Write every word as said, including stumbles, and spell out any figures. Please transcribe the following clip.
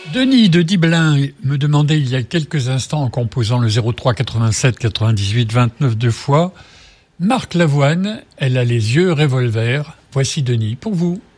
Denis de Dibelin me demandait il y a quelques instants, en composant le zéro trois quatre-vingt-sept quatre-vingt-dix-huit vingt-neuf deux fois, Marc Lavoine, elle a les yeux revolver. Voici Denis pour vous.